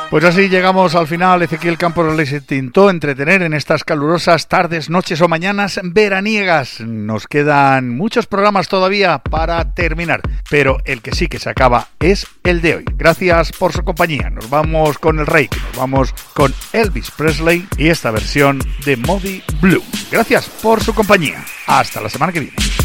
Pues así llegamos al final. Ezequiel Campos les intentó entretener en estas calurosas tardes, noches o mañanas veraniegas. Nos quedan muchos programas todavía para terminar, pero el que sí que se acaba es el de hoy. Gracias por su compañía. Nos vamos con el Reiki, nos vamos con Elvis Presley y esta versión de Moby Blue. Gracias por su compañía. Hasta la semana que viene.